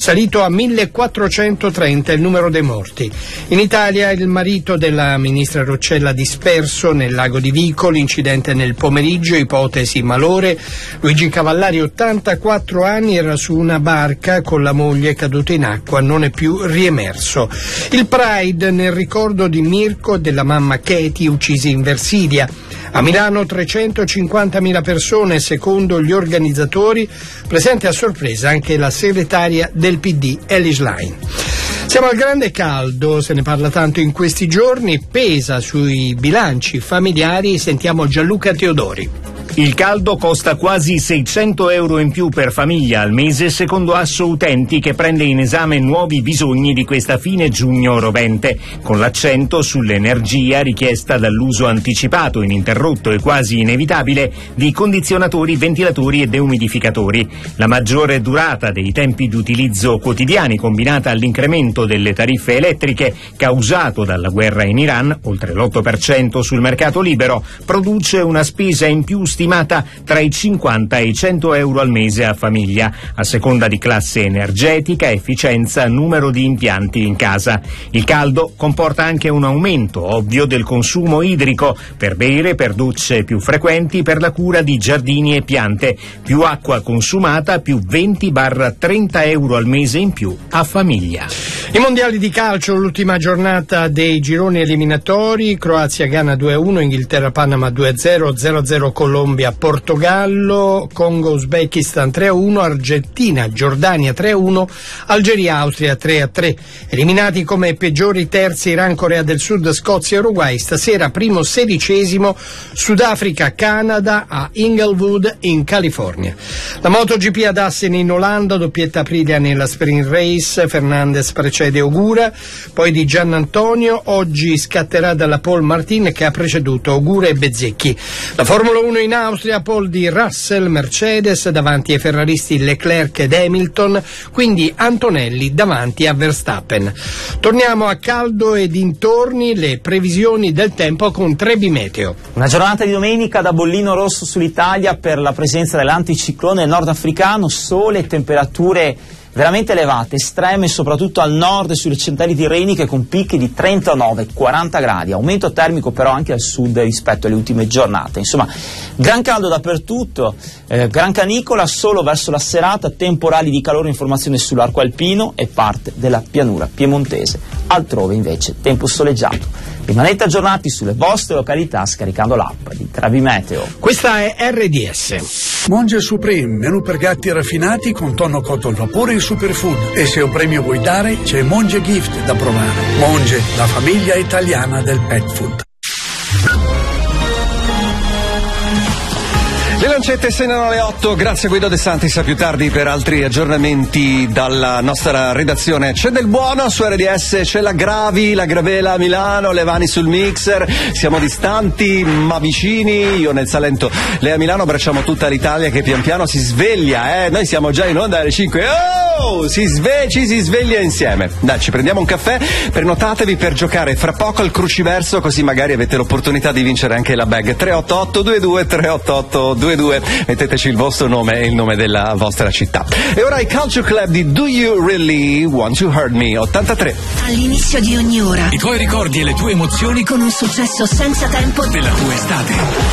salito a 1430 il numero dei morti. In Italia il marito della ministra Roccella disperso nel lago di Vico, l'incidente nel pomeriggio, ipotesi malore. Luigi Cavallari, 84 anni, era su una barca con la moglie, caduto in acqua, non è più riemerso. Il Pride nel ricordo di Mirko e della mamma Katie, uccisi in Versilia. A Milano 350.000 persone, secondo gli organizzatori, presente a sorpresa anche la segretaria del PD, Elly Schlein. Siamo al grande caldo, se ne parla tanto in questi giorni, pesa sui bilanci familiari. Sentiamo Gianluca Teodori. Il caldo costa quasi 600 euro in più per famiglia al mese, secondo Asso Utenti, che prende in esame nuovi bisogni di questa fine giugno rovente, con l'accento sull'energia richiesta dall'uso anticipato, ininterrotto e quasi inevitabile di condizionatori, ventilatori e deumidificatori. La maggiore durata dei tempi di utilizzo quotidiani, combinata all'incremento delle tariffe elettriche causato dalla guerra in Iran, oltre l'8% sul mercato libero, produce una spesa in più stimata tra i 50 e i 100 euro al mese a famiglia, a seconda di classe energetica, efficienza, numero di impianti in casa. Il caldo comporta anche un aumento ovvio del consumo idrico, per bere, per docce più frequenti, per la cura di giardini e piante. Più acqua consumata, più 20-30 euro al mese in più a famiglia. I mondiali di calcio, l'ultima giornata dei gironi eliminatori: Croazia-Ghana 2-1, Inghilterra-Panama 2-0, 0-0 Colombia-Portogallo, Congo-Uzbekistan 3-1, Argentina-Giordania 3-1, Algeria-Austria 3-3. Eliminati come peggiori terzi Iran-Corea del Sud, Scozia-Uruguay. Stasera primo 16esimo Sudafrica-Canada a Inglewood in California. La MotoGP ad Assen in Olanda, doppietta Aprilia nella sprint race, Fernandez precede Ogura, poi di Giannantonio. Oggi scatterà dalla Paul Martin, che ha preceduto Ogura e Bezzecchi. La Formula 1 in Austria, pole di Russell, Mercedes davanti ai ferraristi Leclerc ed Hamilton, quindi Antonelli davanti a Verstappen. Torniamo a caldo e dintorni, le previsioni del tempo con Trebi Meteo. Una giornata di domenica da bollino rosso sull'Italia per la presenza dell'anticiclone nordafricano, sole e temperature veramente elevate, estreme soprattutto al nord e sulle centrali tirreniche, con picchi di 39-40 gradi, aumento termico però anche al sud rispetto alle ultime giornate. Insomma, gran caldo dappertutto, gran canicola solo verso la serata, temporali di calore, informazione sull'arco alpino e parte della pianura piemontese. Altrove invece tempo soleggiato. Rimanete aggiornati sulle vostre località scaricando l'app di Trebi Meteo. Questa è RDS. Monge Supreme, menù per gatti raffinati con tonno cotto al vapore e superfood. E se un premio vuoi dare, c'è Monge Gift da provare. Monge, la famiglia italiana del pet food. Le lancette segnano alle 8, grazie a Guido De Santis, a più tardi per altri aggiornamenti dalla nostra redazione. C'è del buono su RDS, c'è la Gravi, la Gravela a Milano, Levani sul mixer, siamo distanti ma vicini, io nel Salento, lei a Milano, abbracciamo tutta l'Italia che pian piano si sveglia, noi siamo già in onda alle 5, ci si sveglia insieme. Dai, ci prendiamo un caffè, prenotatevi per giocare fra poco al cruciverso, così magari avete l'opportunità di vincere anche la bag. 388-22, metteteci il vostro nome e il nome della vostra città. E ora i Culture Club di Do You Really Want to Hurt Me 83. All'inizio di ogni ora i tuoi ricordi e le tue emozioni con un successo senza tempo della tua estate.